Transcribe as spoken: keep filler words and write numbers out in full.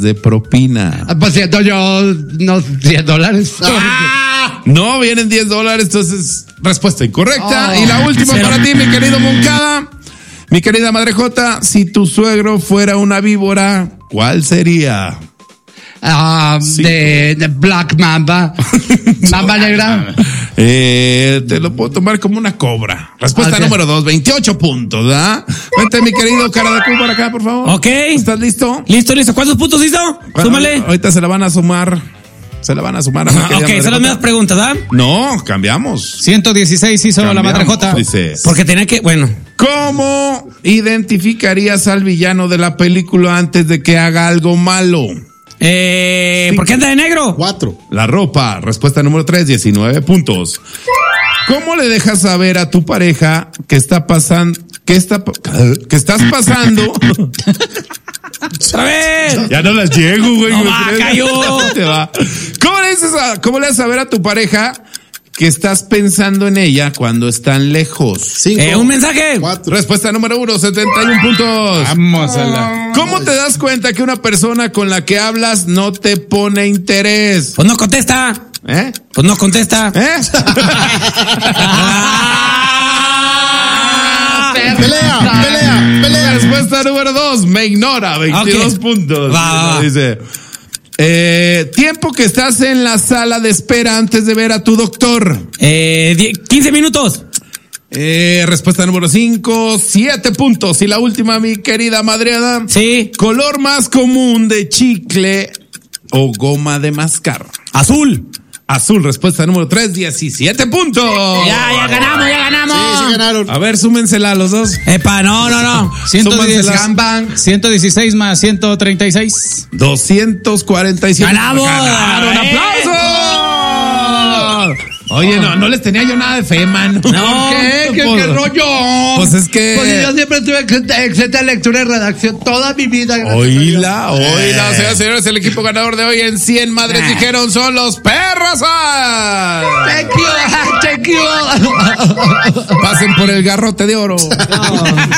de propina. Pues siento yo, no, diez dólares. ¡Ah! No, vienen diez dólares, entonces, respuesta incorrecta. Oh, y la última cero. para ti, mi querido Moncada. Mi querida Madre Jota, si tu suegro fuera una víbora, ¿cuál sería? Ah, de, de Black Mamba. Mamba negra. Eh, te lo puedo tomar como una cobra. Respuesta Okay. número dos, veintiocho puntos, ¿verdad? Vente, mi querido cara de cuba acá, por favor. Ok. ¿Estás listo? Listo, listo. ¿Cuántos puntos hizo? Bueno, Súmale. Ahorita se la van a sumar. Se la van a sumar a mi Ah, querida ok, Madre son las Jota. mismas preguntas, ¿verdad? No, cambiamos. ciento dieciséis hizo la Cambiamos, Madre Jota. dice. Porque tenía que, bueno. ¿Cómo identificarías al villano de la película antes de que haga algo malo? Eh, ¿Por qué anda de negro? Cuatro. La ropa. Respuesta número tres, diecinueve puntos. ¿Cómo le dejas saber a tu pareja que está pasando, que está, que estás pasando? ¡Otra vez! Ya no las llego, güey. No va, cayó. Te va. ¿Cómo le dices a, cómo le das saber a tu pareja que estás pensando en ella cuando están lejos? Cinco. Eh, un mensaje. Cuatro. Respuesta número uno, setenta y uno puntos. Vamos a la. ¿Cómo te das cuenta que una persona con la que hablas no te pone interés? Pues no contesta. ¿Eh? Pues no contesta. ¿Eh? Pelea, pelea, pelea. Respuesta número dos, me ignora, veintidós Ok. puntos. Va, va, va. Dice, eh, tiempo que estás en la sala de espera antes de ver a tu doctor. Eh, die- quince minutos. Eh, respuesta número cinco, siete puntos. Y la última, mi querida Madreada. Sí. Color más común de chicle o goma de mascar. Azul. Azul, respuesta número tres, diecisiete puntos. Ya, ya ganamos, ya ganamos. Sí, sí ganaron. A ver, súmensela a los dos. Epa, no, no, no. ciento diez, Súmansela. ciento dieciséis más ciento treinta y seis. doscientos cuarenta y siete. ¡Ganamos! ¡Ganaron! ¡Eh! ¡Aplausos! Oye, no, no les tenía yo nada de fe, man. No, ¿Qué? ¿Qué, Pues- qué rollo? Pues es que- Pues yo siempre tuve excelente, excelente lectura y redacción toda mi vida. gracias a Dios. Oíla, oíla, señoras y señores, el equipo ganador de hoy en cien madres dijeron son los perros. Thank you, thank you. Pasen por el garrote de oro.